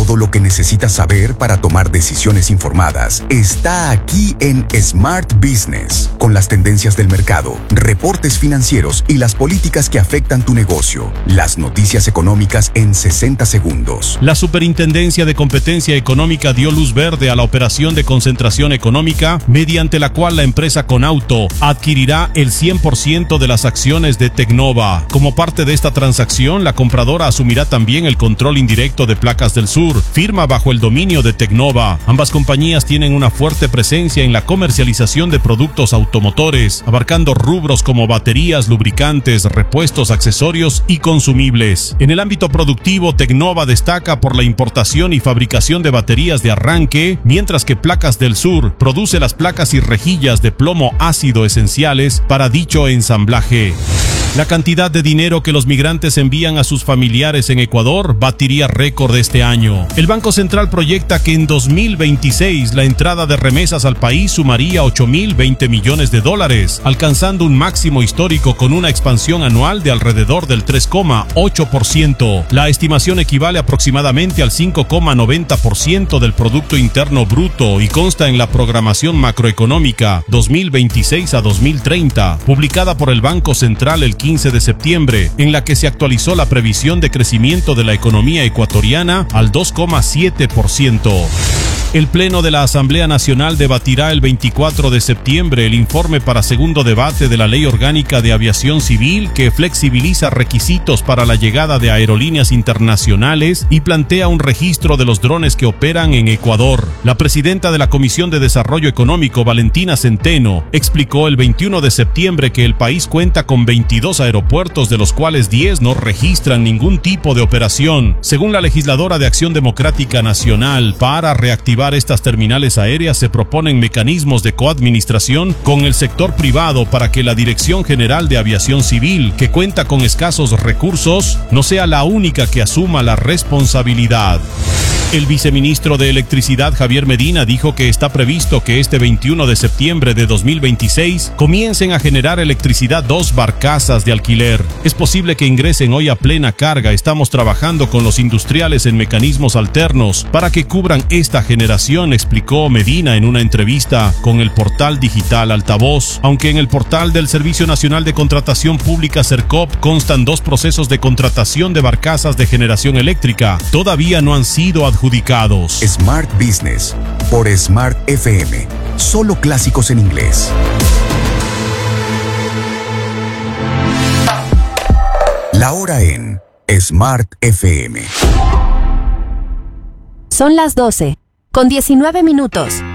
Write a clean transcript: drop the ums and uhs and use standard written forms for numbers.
Todo lo que necesitas saber para tomar decisiones informadas está aquí en Smart Business, con las tendencias del mercado, reportes financieros y las políticas que afectan tu negocio. Las noticias económicas en 60 segundos. La Superintendencia de Competencia Económica dio luz verde a la operación de concentración económica, mediante la cual la empresa Conauto adquirirá el 100% de las acciones de Tecnova. Como parte de esta transacción, la compradora asumirá también el control indirecto de Placas del Sur, firma bajo el dominio de Tecnova. Ambas compañías tienen una fuerte presencia en la comercialización de productos automotores, abarcando rubros como baterías, lubricantes, repuestos, accesorios y consumibles. En el ámbito productivo, Tecnova destaca por la importación y fabricación de baterías de arranque, mientras que Placas del Sur produce las placas y rejillas de plomo ácido esenciales para dicho ensamblaje. La cantidad de dinero que los migrantes envían a sus familiares en Ecuador batiría récord este año. El Banco Central proyecta que en 2026 la entrada de remesas al país sumaría 8.020 millones de dólares, alcanzando un máximo histórico con una expansión anual de alrededor del 3,8%. La estimación equivale aproximadamente al 5,90% del Producto Interno Bruto y consta en la Programación Macroeconómica 2026 a 2030, publicada por el Banco Central el 15 de septiembre, en la que se actualizó la previsión de crecimiento de la economía ecuatoriana al 2,7%. El Pleno de la Asamblea Nacional debatirá el 24 de septiembre el informe para segundo debate de la Ley Orgánica de Aviación Civil, que flexibiliza requisitos para la llegada de aerolíneas internacionales y plantea un registro de los drones que operan en Ecuador. La presidenta de la Comisión de Desarrollo Económico, Valentina Centeno, explicó el 21 de septiembre que el país cuenta con 22 aeropuertos, de los cuales 10 no registran ningún tipo de operación. Según la legisladora de Acción Democrática Nacional, para reactivar estas terminales aéreas se proponen mecanismos de coadministración con el sector privado para que la Dirección General de Aviación Civil, que cuenta con escasos recursos, no sea la única que asuma la responsabilidad. El viceministro de Electricidad, Javier Medina, dijo que está previsto que este 21 de septiembre de 2026 comiencen a generar electricidad 2 barcazas de alquiler. Es posible que ingresen hoy a plena carga. Estamos trabajando con los industriales en mecanismos alternos para que cubran esta generación, explicó Medina en una entrevista con el portal digital Altavoz. Aunque en el portal del Servicio Nacional de Contratación Pública, Sercop, constan 2 procesos de contratación de barcazas de generación eléctrica, todavía no han sido adjudicados. Smart Business por Smart FM. Solo clásicos en inglés. La hora en Smart FM. Son las 12:19.